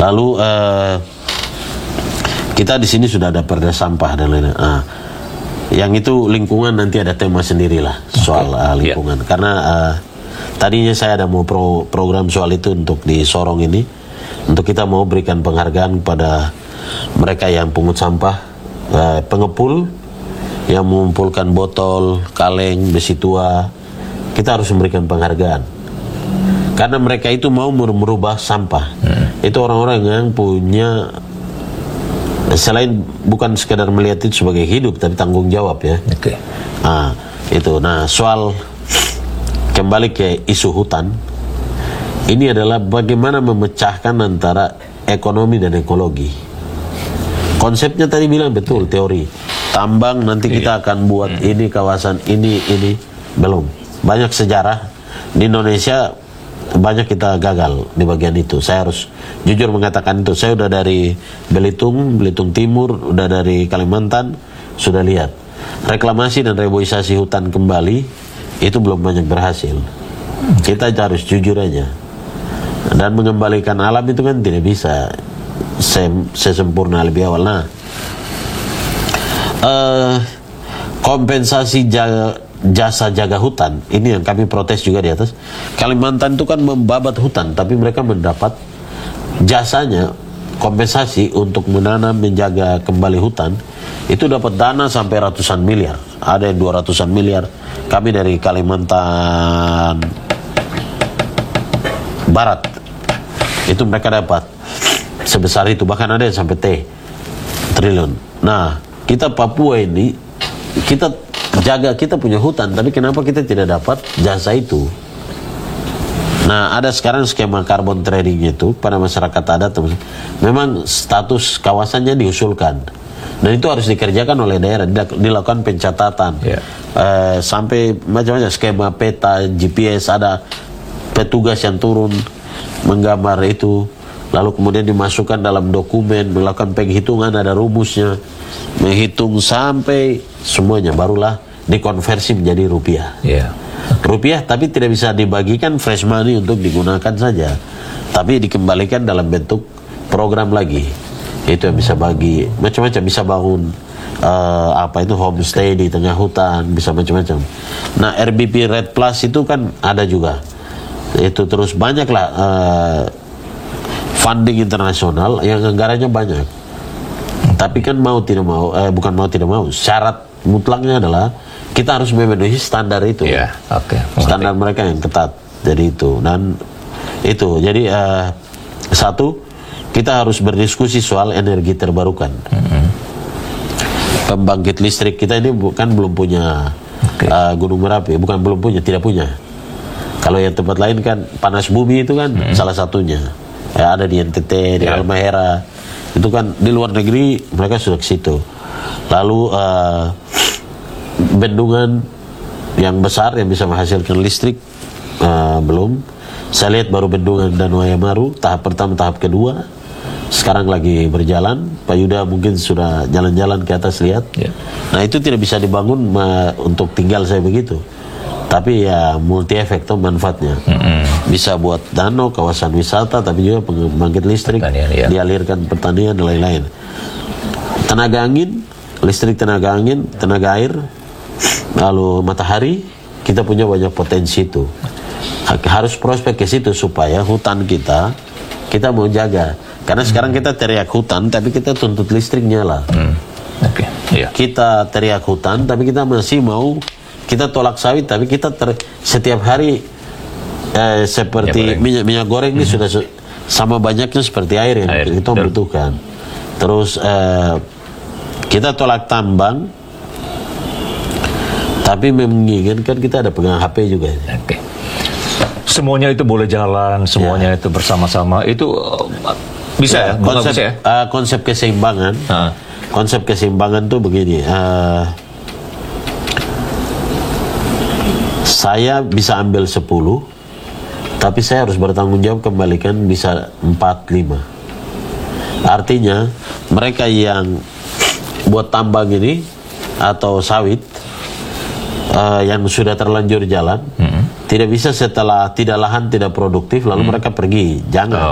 Lalu kita di sini sudah ada perda sampah dan lain-lain. Yang itu lingkungan nanti ada tema sendirilah soal lingkungan. Karena tadinya saya ada mau program soal itu untuk di Sorong ini, untuk kita mau berikan penghargaan kepada mereka yang pungut sampah, pengepul yang mengumpulkan botol, kaleng, besi tua. Kita harus memberikan penghargaan karena mereka itu mau merubah sampah. Itu orang-orang yang punya, selain bukan sekedar melihat itu sebagai hidup, tapi tanggung jawab ya. Itu. Nah, soal kembali ke isu hutan, ini adalah bagaimana memecahkan antara ekonomi dan ekologi. Konsepnya tadi bilang betul, teori tambang nanti kita akan buat ini kawasan ini belum. Banyak sejarah di Indonesia, banyak kita gagal di bagian itu. Saya harus jujur mengatakan itu. Saya udah dari Belitung Timur, udah dari Kalimantan, sudah lihat reklamasi dan reboisasi hutan kembali itu belum banyak berhasil. Kita harus jujur aja. Dan mengembalikan alam itu kan tidak bisa sesempurna lebih awal. Nah, kompensasi jasa jaga hutan ini yang kami protes juga di atas. Kalimantan itu kan membabat hutan, tapi mereka mendapat jasanya kompensasi untuk menanam, menjaga kembali hutan, itu dapat dana sampai ratusan miliar. Ada yang 200-an miliar. Kami dari Kalimantan Barat itu mereka dapat sebesar itu, bahkan ada yang sampai triliun. Nah, kita Papua ini kita jaga, kita punya hutan, tapi kenapa kita tidak dapat jasa itu? Nah, ada sekarang skema carbon trading itu pada masyarakat adat, memang status kawasannya diusulkan, dan itu harus dikerjakan oleh daerah, dilakukan pencatatan, sampai macam-macam skema peta, GPS, ada petugas yang turun menggambar itu, lalu kemudian dimasukkan dalam dokumen, melakukan penghitungan, ada rumusnya, menghitung sampai semuanya, barulah dikonversi menjadi rupiah. Rupiah, tapi tidak bisa dibagikan fresh money untuk digunakan saja, tapi dikembalikan dalam bentuk program lagi. Itu yang bisa bagi macam-macam, bisa bangun homestay di tengah hutan, bisa macam-macam. Nah, RBP Red Plus itu kan ada juga. Itu terus banyaklah funding internasional yang anggarannya banyak. Tapi kan bukan mau tidak mau, syarat mutlaknya adalah kita harus memenuhi standar itu. Standar mereka yang ketat. Jadi itu, dan itu. Jadi satu, kita harus berdiskusi soal energi terbarukan. Pembangkit listrik kita ini belum punya Gunung Merapi, tidak punya. Kalau yang tempat lain kan panas bumi itu kan salah satunya. Ada di NTT, di Halmahera. Itu kan di luar negeri mereka sudah ke situ. Lalu bendungan yang besar yang bisa menghasilkan listrik belum. Saya lihat baru bendungan Danau Maru tahap pertama, tahap kedua sekarang lagi berjalan. Pak Yuda mungkin sudah jalan-jalan ke atas lihat. Nah, itu tidak bisa dibangun untuk tinggal saya begitu, tapi ya multi efek tuh manfaatnya. Bisa buat danau, kawasan wisata, tapi juga pembangkit listrik, dialirkan pertanian dan lain-lain. Tenaga angin, listrik tenaga angin, tenaga air, lalu matahari, kita punya banyak potensi itu. Harus prospek ke situ supaya hutan kita mau jaga. Karena sekarang kita teriak hutan, tapi kita tuntut listrik nyala. Kita teriak hutan, tapi kita masih mau, kita tolak sawit, tapi kita setiap hari seperti minyak goreng ini sudah sama banyaknya seperti air yang kita butuhkan. Terus kita tolak tambang, tapi menginginkan kita ada pegang HP juga. Semuanya itu boleh jalan, semuanya itu bersama-sama, itu bisa konsep keseimbangan. Konsep keseimbangan tuh begini. Saya bisa ambil 10, tapi saya harus bertanggung jawab kembalikan bisa 4-5. Artinya mereka yang buat tambang ini atau sawit yang sudah terlanjur jalan, tidak bisa setelah tidak lahan tidak produktif lalu mereka pergi. Jangan.